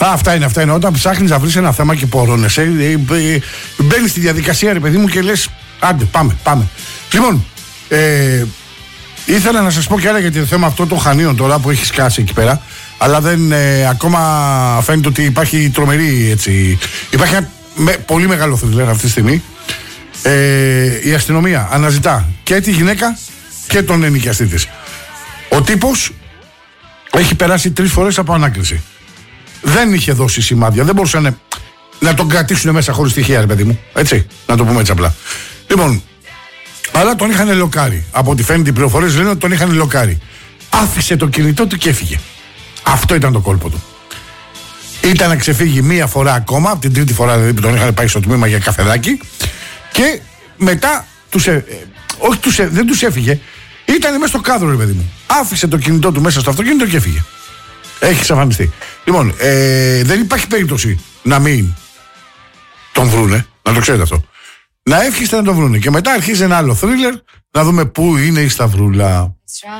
Αυτά είναι. Όταν ψάχνεις να βρεις ένα θέμα και πορώνεσαι, μπαίνεις στη διαδικασία, ρε παιδί μου, και λες, άντε, πάμε. Λοιπόν, ήθελα να σας πω και άλλα για το θέμα αυτό των Χανίων τώρα που έχει σκάσει εκεί πέρα. Αλλά δεν, ακόμα φαίνεται ότι υπάρχει τρομερή, έτσι. Υπάρχει ένα πολύ μεγάλο θρίλερ αυτή τη στιγμή. Η αστυνομία αναζητά και τη γυναίκα και τον ενοικιαστή της. Ο τύπος έχει περάσει 3 φορές από ανάκριση. Δεν είχε δώσει σημάδια. Δεν μπορούσαν να τον κρατήσουν μέσα χωρίς στοιχεία, ρε παιδί μου. Έτσι, να το πούμε έτσι απλά. Λοιπόν, αλλά τον είχαν λοκάρει. Από ό,τι φαίνεται οι πληροφορίες λένε ότι τον είχαν λοκάρει. Άφησε το κινητό του και έφυγε. Αυτό ήταν το κόλπο του. Ήταν να ξεφύγει 1 φορά ακόμα, από την 3η φορά δηλαδή που τον είχαν πάει στο τμήμα για καφεδάκι, και μετά δεν τους έφυγε. Ήταν μέσα στο κάδρο, ρε παιδί μου. Άφησε το κινητό του μέσα στο αυτοκίνητο και έφυγε. Έχει εξαφανιστεί. Λοιπόν, δεν υπάρχει περίπτωση να μην τον βρούνε, να το ξέρετε αυτό. Να εύχεστε να τον βρούνε. Και μετά αρχίζει ένα άλλο θρίλερ, να δούμε πού είναι η σταυρούλα.